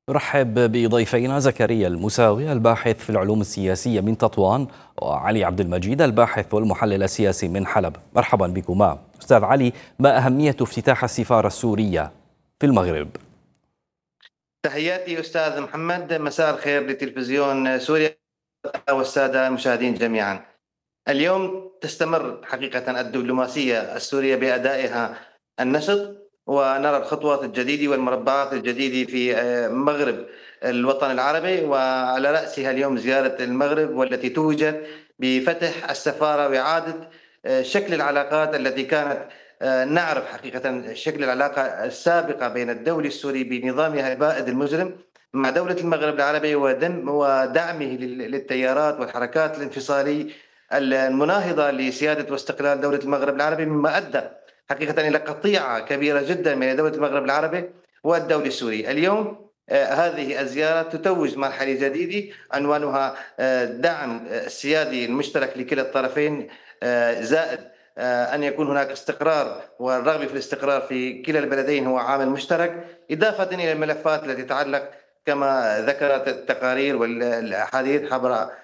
رحب بضيفينا زكريا المساوي الباحث في العلوم السياسية من تطوان، وعلي عبد المجيد الباحث والمحلل السياسي من حلب. مرحبا بكما. أستاذ علي، ما أهمية افتتاح السفارة السورية في المغرب؟ تحياتي أستاذ محمد، مساء الخير لتلفزيون سوريا والسادة المشاهدين جميعا. اليوم تستمر حقيقة الدبلوماسية السورية بأدائها النشط، ونرى الخطوات الجديدة والمربعات الجديدة في مغرب الوطن العربي، وعلى رأسها اليوم زيارة المغرب والتي توجت بفتح السفارة وإعادة شكل العلاقات التي كانت نعرف حقيقة شكل العلاقة السابقة بين الدولة السوري بنظامها البائد المجرم مع دولة المغرب العربي ودعمه للتيارات والحركات الانفصالية المناهضة لسيادة واستقلال دولة المغرب العربي، مما أدى حقيقة إلى قطيعة كبيرة جدا بين دولة المغرب العربي والدولة السورية. اليوم هذه الزيارة تتوج مرحلة جديدة عنوانها دعم السيادي المشترك لكلا الطرفين، زائد أن يكون هناك استقرار، والرغبة في الاستقرار في كلا البلدين هو عامل مشترك، إضافة إلى الملفات التي تتعلق كما ذكرت التقارير والأحاديث عبر